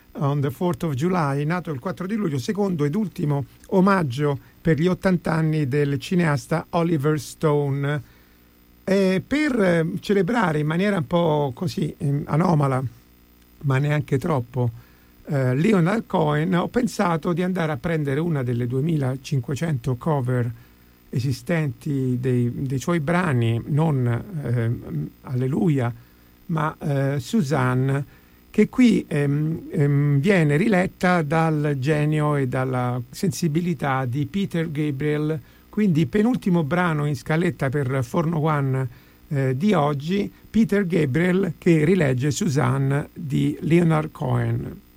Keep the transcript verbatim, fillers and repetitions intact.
on the fourth of July, nato il quattro di luglio, secondo ed ultimo omaggio per gli ottanta anni del cineasta Oliver Stone. E per eh, celebrare in maniera un po' così eh, anomala, ma neanche troppo, eh, Leonard Cohen, ho pensato di andare a prendere una delle duemilacinquecento cover esistenti dei, dei suoi brani, non eh, Alleluia, ma eh, Suzanne, che qui ehm, ehm, viene riletta dal genio e dalla sensibilità di Peter Gabriel, quindi penultimo brano in scaletta per Forno One eh, di oggi, Peter Gabriel che rilegge Suzanne di Leonard Cohen.